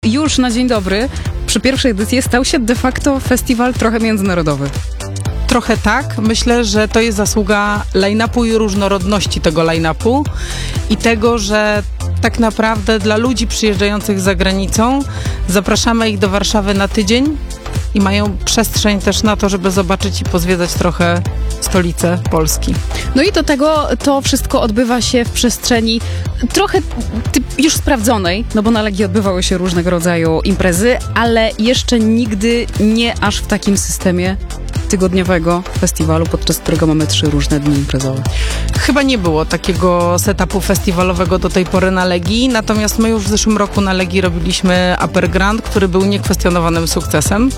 już na dzień dobry, przy pierwszej edycji stał się de facto festiwal trochę międzynarodowy. Trochę tak. Myślę, że to jest zasługa line-upu i różnorodności tego line-upu i tego, że tak naprawdę dla ludzi przyjeżdżających za granicą zapraszamy ich do Warszawy na tydzień i mają przestrzeń też na to, żeby zobaczyć i pozwiedzać trochę stolicę Polski. No i do tego to wszystko odbywa się w przestrzeni trochę już sprawdzonej, no bo na Legii odbywały się różnego rodzaju imprezy, ale jeszcze nigdy nie aż w takim systemie tygodniowego festiwalu, podczas którego mamy 3 różne dni imprezowe. Chyba nie było takiego setupu festiwalowego do tej pory na Legii, natomiast my już w zeszłym roku na Legii robiliśmy Upper Grand, który był niekwestionowanym sukcesem.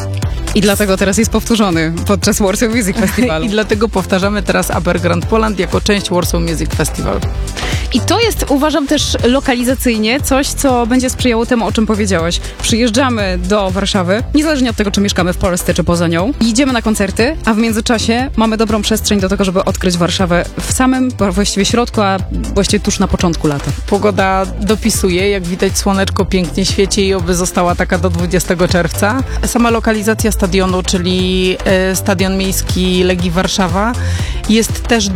I dlatego teraz jest powtórzony podczas Warsaw Music Festivalu. I dlatego powtarzamy teraz Upper Grand Poland jako część Warsaw Music Festival. I to jest, uważam, też lokalizacyjnie coś, co będzie sprzyjało temu, o czym powiedziałaś. Przyjeżdżamy do Warszawy, niezależnie od tego, czy mieszkamy w Polsce, czy poza nią. Idziemy na koncerty, a w międzyczasie mamy dobrą przestrzeń do tego, żeby odkryć Warszawę w samym właściwie środku, a właściwie tuż na początku lata. Pogoda dopisuje, jak widać słoneczko pięknie świeci i oby została taka do 20 czerwca. Sama lokalizacja stadionu, czyli Stadion Miejski Legii Warszawa, jest też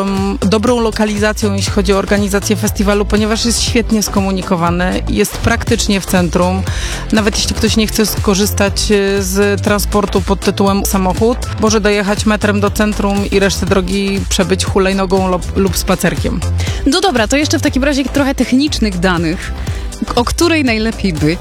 dobrą lokalizacją, jeśli chodzi o organizację festiwalu, ponieważ jest świetnie skomunikowany, jest praktycznie w centrum. Nawet jeśli ktoś nie chce skorzystać z transportu pod tytułem samochód, może dojechać metrem do centrum i resztę drogi przebyć hulajnogą lub spacerkiem. No dobra, to jeszcze w takim razie trochę technicznych danych, o której najlepiej być,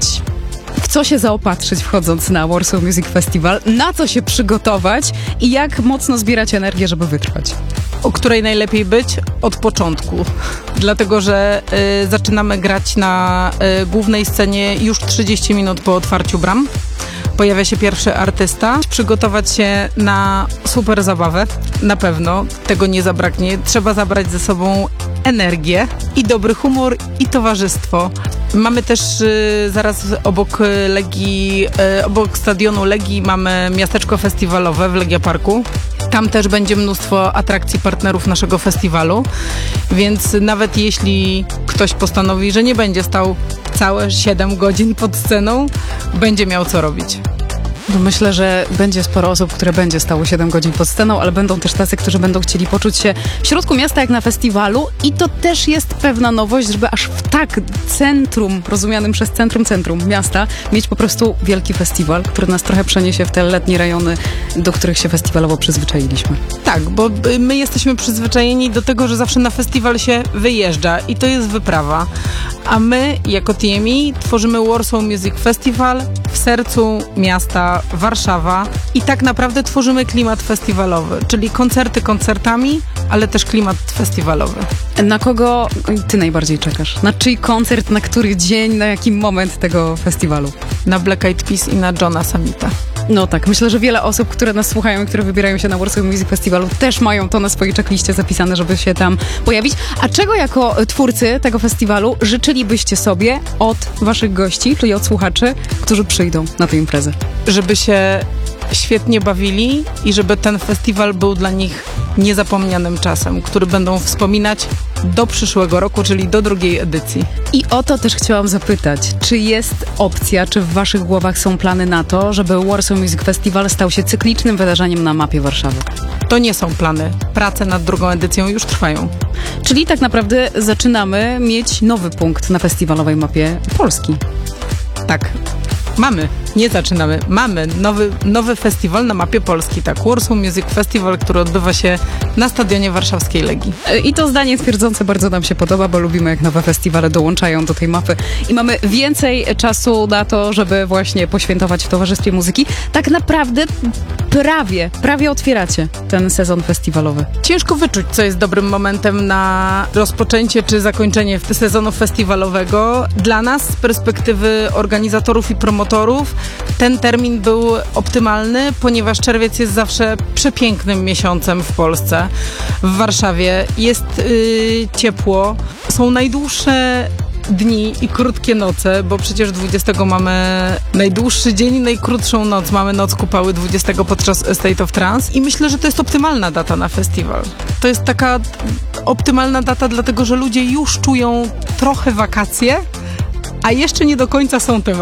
w co się zaopatrzyć wchodząc na Warsaw Music Festival, na co się przygotować i jak mocno zbierać energię, żeby wytrwać. O której najlepiej być? Od początku. Dlatego, że zaczynamy grać na głównej scenie już 30 minut po otwarciu bram. Pojawia się pierwszy artysta. Przygotować się na super zabawę. Na pewno tego nie zabraknie. Trzeba zabrać ze sobą energię i dobry humor i towarzystwo. Mamy też zaraz obok Legii, obok stadionu Legii mamy miasteczko festiwalowe w Legia Parku. Tam też będzie mnóstwo atrakcji partnerów naszego festiwalu, więc nawet jeśli ktoś postanowi, że nie będzie stał całe 7 godzin pod sceną, będzie miał co robić. Myślę, że będzie sporo osób, które będzie stało 7 godzin pod sceną, ale będą też tacy, którzy będą chcieli poczuć się w środku miasta jak na festiwalu i to też jest pewna nowość, żeby aż w tak centrum, rozumianym przez centrum miasta, mieć po prostu wielki festiwal, który nas trochę przeniesie w te letnie rejony, do których się festiwalowo przyzwyczailiśmy. Tak, bo my jesteśmy przyzwyczajeni do tego, że zawsze na festiwal się wyjeżdża i to jest wyprawa. A my, jako TME, tworzymy Warsaw Music Festival w sercu miasta Warszawa i tak naprawdę tworzymy klimat festiwalowy, czyli koncerty koncertami, ale też klimat festiwalowy. Na kogo ty najbardziej czekasz? Na czyj koncert, na który dzień, na jaki moment tego festiwalu? Na Black Eyed Peas i na Johna Summita. No tak, myślę, że wiele osób, które nas słuchają i które wybierają się na Warsaw Music Festivalu, też mają to na swojej checkliście zapisane, żeby się tam pojawić. A czego jako twórcy tego festiwalu życzylibyście sobie od waszych gości, czyli od słuchaczy, którzy przyjdą na tę imprezę? Żeby się świetnie bawili i żeby ten festiwal był dla nich niezapomnianym czasem, który będą wspominać do przyszłego roku, czyli do 2. edycji. I o to też chciałam zapytać, czy jest opcja, czy w waszych głowach są plany na to, żeby Warsaw Music Festival stał się cyklicznym wydarzeniem na mapie Warszawy? To nie są plany. Prace nad 2. edycją już trwają. Czyli tak naprawdę zaczynamy mieć nowy punkt na festiwalowej mapie Polski. Tak. Mamy nowy festiwal na mapie Polski, tak. Warsaw Music Festival, który odbywa się na stadionie warszawskiej Legii. I to zdanie twierdzące bardzo nam się podoba, bo lubimy, jak nowe festiwale dołączają do tej mapy i mamy więcej czasu na to, żeby właśnie poświętować w towarzystwie muzyki. Tak naprawdę prawie otwieracie ten sezon festiwalowy. Ciężko wyczuć, co jest dobrym momentem na rozpoczęcie czy zakończenie sezonu festiwalowego. Dla nas, z perspektywy organizatorów i promotorów, ten termin był optymalny, ponieważ czerwiec jest zawsze przepięknym miesiącem w Polsce. W Warszawie jest ciepło, są najdłuższe dni i krótkie noce, bo przecież 20 mamy najdłuższy dzień i najkrótszą noc. Mamy noc kupały 20 podczas State of Trance i myślę, że to jest optymalna data na festiwal. To jest taka optymalna data, dlatego że ludzie już czują trochę wakacje, a jeszcze nie do końca są te wakacje.